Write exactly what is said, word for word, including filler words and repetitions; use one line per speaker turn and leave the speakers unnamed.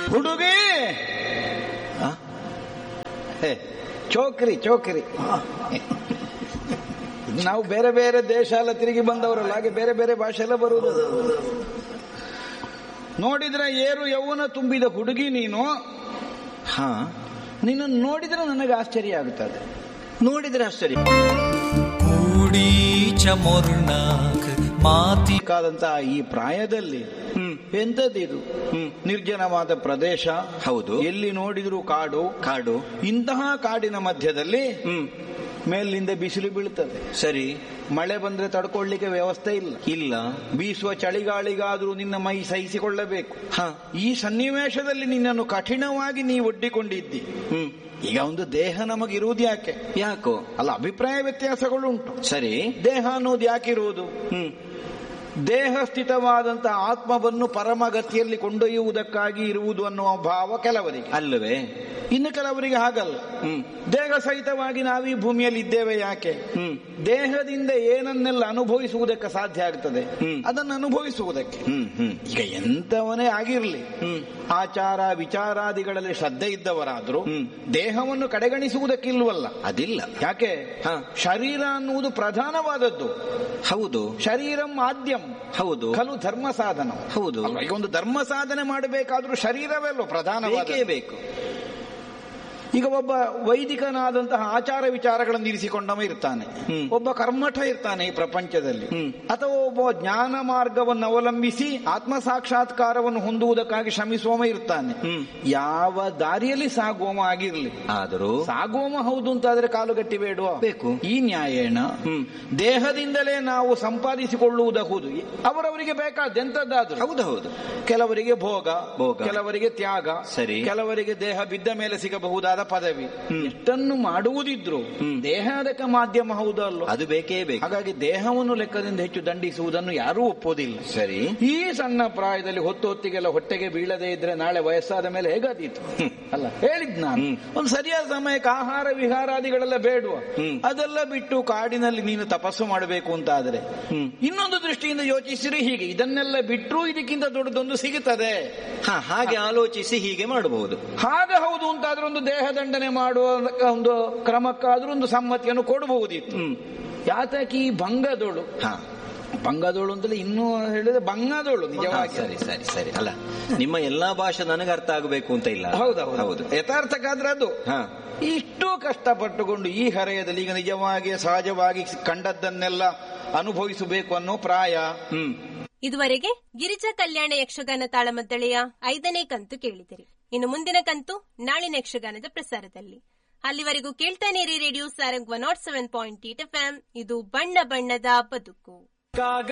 ಹುಡುಗಿ ಚೋಕ್ರಿ ಚೋಕ್ರಿ. ನಾವು ಬೇರೆ ಬೇರೆ ದೇಶ ಎಲ್ಲ ತಿರುಗಿ ಬಂದವರಲ್ಲ, ಹಾಗೆ ಬೇರೆ ಬೇರೆ ಭಾಷೆ ಎಲ್ಲ ಬರುವುದು. ನೋಡಿದ್ರೆ ಏರು ಯೌವನ ತುಂಬಿದ ಹುಡುಗಿ ನೀನು.
ಹಾ,
ನಿನ್ನ ನೋಡಿದ್ರೆ ನನಗೆ ಆಶ್ಚರ್ಯ ಆಗುತ್ತದೆ.
ನೋಡಿದ್ರೆ ಆಶ್ಚರ್ಯ.
ಮಾತಿಕಾದಂತಹ ಈ ಪ್ರಾಯದಲ್ಲಿ ಎಂತದಿದು? ನಿರ್ಜನವಾದ ಪ್ರದೇಶ.
ಹೌದು.
ಎಲ್ಲಿ ನೋಡಿದ್ರು ಕಾಡು
ಕಾಡು.
ಇಂತಹ ಕಾಡಿನ ಮಧ್ಯದಲ್ಲಿ ಮೇಲಿಂದ ಬಿಸಿಲು ಬೀಳ್ತದೆ.
ಸರಿ.
ಮಳೆ ಬಂದ್ರೆ ತಡ್ಕೊಳ್ಳಿಕ್ಕೆ ವ್ಯವಸ್ಥೆ ಇಲ್ಲ
ಇಲ್ಲ
ಬೀಸುವ ಚಳಿಗಾಳಿಗಾದ್ರೂ ನಿನ್ನ ಮೈ ಸಹಿಸಿಕೊಳ್ಳಬೇಕು.
ಹ
ಈ ಸನ್ನಿವೇಶದಲ್ಲಿ ನಿನ್ನನ್ನು ಕಠಿಣವಾಗಿ ನೀ ಒಡ್ಡಿಕೊಂಡಿದ್ದಿ.
ಹ್ಮ್
ಈಗ ಒಂದು ದೇಹ ನಮಗಿರುವುದು ಯಾಕೆ?
ಯಾಕೋ
ಅಲ್ಲ, ಅಭಿಪ್ರಾಯ ವ್ಯತ್ಯಾಸಗಳುಂಟು.
ಸರಿ.
ದೇಹ ಅನ್ನೋದು ಯಾಕಿರುವುದು?
ಹ್ಮ್
ದೇಹ ಸ್ಥಿತವಾದಂತಹ ಆತ್ಮವನ್ನು ಪರಮಗತಿಯಲ್ಲಿ ಕೊಂಡೊಯ್ಯುವುದಕ್ಕಾಗಿ ಇರುವುದು ಅನ್ನುವ ಭಾವ ಕೆಲವರಿಗೆ.
ಅಲ್ಲವೇ?
ಇನ್ನು ಕೆಲವರಿಗೆ ಹಾಗಲ್ಲ.
ಹ್ಮ್
ದೇಹ ಸಹಿತವಾಗಿ ನಾವೀ ಭೂಮಿಯಲ್ಲಿ ಇದ್ದೇವೆ ಯಾಕೆ?
ಹ್ಮ್
ದೇಹದಿಂದ ಏನನ್ನೆಲ್ಲ ಅನುಭವಿಸುವುದಕ್ಕೆ ಸಾಧ್ಯ ಆಗ್ತದೆ
ಹ್ಮ್
ಅದನ್ನು ಅನುಭವಿಸುವುದಕ್ಕೆ.
ಹ್ಮ್ ಹ್ಮ್
ಈಗ ಎಂತವನೇ ಆಗಿರ್ಲಿ,
ಹ್ಮ್
ಆಚಾರ ವಿಚಾರಾದಿಗಳಲ್ಲಿ ಶ್ರದ್ಧೆ ಇದ್ದವರಾದ್ರೂ
ಹ್ಮ್
ದೇಹವನ್ನು ಕಡೆಗಣಿಸುವುದಕ್ಕಿಲ್ವಲ್ಲ.
ಅದಿಲ್ಲ.
ಯಾಕೆ?
ಹ
ಶರೀರ ಅನ್ನುವುದು ಪ್ರಧಾನವಾದದ್ದು.
ಹೌದು.
ಶರೀರಂ ಆದ್ಯಂ
ಹೌದು.
ಖಲು ಧರ್ಮ ಸಾಧನ.
ಹೌದು.
ಈಗ ಒಂದು ಧರ್ಮ ಸಾಧನೆ ಮಾಡಬೇಕಾದ್ರೂ ಶರೀರವೆಲ್ಲೋ ಪ್ರಧಾನವಾದ
ಬೇಕು.
ಈಗ ಒಬ್ಬ ವೈದಿಕನಾದಂತಹ ಆಚಾರ ವಿಚಾರಗಳನ್ನು ಇರಿಸಿಕೊಂಡವ ಇರ್ತಾನೆ, ಒಬ್ಬ ಕರ್ಮಠ ಇರ್ತಾನೆ ಈ ಪ್ರಪಂಚದಲ್ಲಿ, ಅಥವಾ ಒಬ್ಬ ಜ್ಞಾನ ಮಾರ್ಗವನ್ನು ಅವಲಂಬಿಸಿ ಆತ್ಮ ಸಾಕ್ಷಾತ್ಕಾರವನ್ನು ಹೊಂದುವುದಕ್ಕಾಗಿ ಶ್ರಮಿಸುವವ ಇರ್ತಾನೆ. ಯಾವ ದಾರಿಯಲ್ಲಿ ಸಾಗುವವ ಆಗಿರ್ಲಿ,
ಆದರೂ
ಸಾಗುವವ ಹೌದು ಅಂತಾದ್ರೆ ಕಾಲುಗಟ್ಟಿ ಬೇಡುವ
ಬೇಕು.
ಈ ನ್ಯಾಯೇಣ ದೇಹದಿಂದಲೇ ನಾವು ಸಂಪಾದಿಸಿಕೊಳ್ಳುವುದಹುದು ಅವರವರಿಗೆ ಬೇಕಾದ್ದೆಂತದ್ದಾದ್ರು.
ಹೌದು ಹೌದು.
ಕೆಲವರಿಗೆ ಭೋಗ,
ಭೋಗ,
ಕೆಲವರಿಗೆ ತ್ಯಾಗ,
ಸರಿ,
ಕೆಲವರಿಗೆ ದೇಹ ಬಿದ್ದ ಮೇಲೆ ಸಿಗಬಹುದಾದ ಪದವಿ. ಎಷ್ಟನ್ನು ಮಾಡುವುದಿದ್ರು ದೇಹ ಅದಕ್ಕೆ ಮಾಧ್ಯಮ ಹೌದಲ್ಲ,
ಅದು ಬೇಕೇ ಬೇಕು.
ಹಾಗಾಗಿ ದೇಹವನ್ನು ಲೆಕ್ಕದಿಂದ ಹೆಚ್ಚು ದಂಡಿಸುವುದನ್ನು ಯಾರೂ ಒಪ್ಪೋದಿಲ್ಲ.
ಸರಿ.
ಈ ಸಣ್ಣ ಪ್ರಾಯದಲ್ಲಿ ಹೊತ್ತು ಹೊತ್ತಿಗೆಲ್ಲ ಹೊಟ್ಟೆಗೆ ಬೀಳದೇ ಇದ್ರೆ ನಾಳೆ ವಯಸ್ಸಾದ ಮೇಲೆ ಹೇಗಾದೀತು ಅಲ್ಲ? ಹೇಳಿದ್ ನಾನು, ಒಂದು ಸರಿಯಾದ ಸಮಯಕ್ಕೆ ಆಹಾರ ವಿಹಾರಾದಿಗಳೆಲ್ಲ ಬೇಡುವ, ಅದೆಲ್ಲ ಬಿಟ್ಟು ಕಾಡಿನಲ್ಲಿ ನೀನು ತಪಸ್ಸು ಮಾಡಬೇಕು ಅಂತ ಆದ್ರೆ ಇನ್ನೊಂದು ದೃಷ್ಟಿಯಿಂದ ಯೋಚಿಸಿರಿ, ಹೀಗೆ ಇದನ್ನೆಲ್ಲ ಬಿಟ್ಟರೂ ಇದಕ್ಕಿಂತ ದೊಡ್ಡದೊಂದು ಸಿಗುತ್ತದೆ.
ಹಾಗೆ ಆಲೋಚಿಸಿ ಹೀಗೆ ಮಾಡಬಹುದು.
ಹಾಗೆ ಹೌದು ಅಂತಾದ್ರೆ ಒಂದು ದೇಹ ದಂಡನೆ ಮಾಡುವ ಒಂದು ಕ್ರಮಕ್ಕಾದ್ರೂ ಒಂದು ಸಮ್ಮತಿಯನ್ನು ಕೊಡಬಹುದಿತ್ತು. ಯಾತಕಿ ಭಂಗದೋಳು, ಭಂಗದೋಳು ಅಂತಲೇ ಇನ್ನೂ ಹೇಳಿದ್ರೆ ಭಂಗದೋಳು ನಿಜವಾಗಿ.
ಸರಿ ಸರಿ ಸರಿ. ಅಲ್ಲ, ನಿಮ್ಮ ಎಲ್ಲಾ ಭಾಷೆ ನನಗೆ ಅರ್ಥ ಆಗಬೇಕು ಅಂತ ಇಲ್ಲ.
ಹೌದೌದು ಹೌದು. ಯಥಾರ್ಥಕ್ಕಾದ್ರೆ ಅದು ಇಷ್ಟು ಕಷ್ಟಪಟ್ಟುಕೊಂಡು ಈ ಹರೆಯದಲ್ಲಿ ಈಗ ನಿಜವಾಗಿ ಸಹಜವಾಗಿ ಕಂಡದ್ದನ್ನೆಲ್ಲ ಅನುಭವಿಸಬೇಕು ಅನ್ನೋ ಪ್ರಾಯ.
ಹ್ಮ್
ಇದುವರೆಗೆ ಗಿರಿಜಾ ಕಲ್ಯಾಣ ಯಕ್ಷಗಾನ ತಾಳಮದ್ದಳೆಯ ಐದನೇ ಕಂತು ಕೇಳಿದಿರಿ. ಇನ್ನು ಮುಂದಿನ ಕಂತು ನಾಳಿನ ಯಕ್ಷಗಾನದ ಪ್ರಸಾರದಲ್ಲಿ. ಅಲ್ಲಿವರೆಗೂ ಕೇಳ್ತಾನೆ ರೀ radio Sarang one not seven point eight F M. ಇದು ಬಣ್ಣ ಬಣ್ಣದ ಬದುಕು.